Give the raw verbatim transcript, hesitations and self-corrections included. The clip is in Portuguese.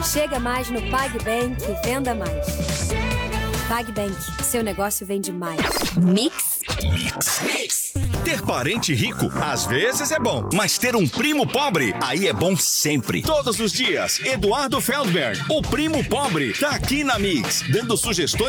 Chega mais no PagBank e venda mais. PagBank, seu negócio vende mais. Mix. Mix. Mix. Ter parente rico, às vezes é bom, mas ter um primo pobre, aí é bom sempre. Todos os dias, Eduardo Feldberg, o primo pobre, tá aqui na Mix, dando sugestões